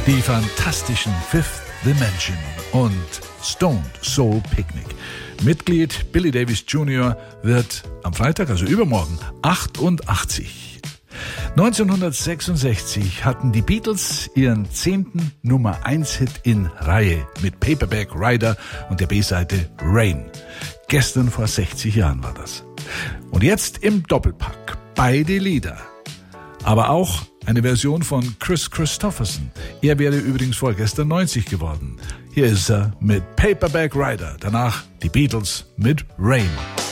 Die fantastischen Fifth Dimension und Stoned Soul Picnic. Mitglied Billy Davies Jr. wird am Freitag, also übermorgen, 88. 1966 hatten die Beatles ihren 10. Nummer-1-Hit in Reihe mit Paperback Writer und der B-Seite Rain. Gestern vor 60 Jahren war das. Und jetzt im Doppelpack beide Lieder. Aber auch eine Version von Chris Christopherson. Er wäre übrigens vorgestern 90 geworden. Hier ist er mit Paperback Writer. Danach die Beatles mit Rain.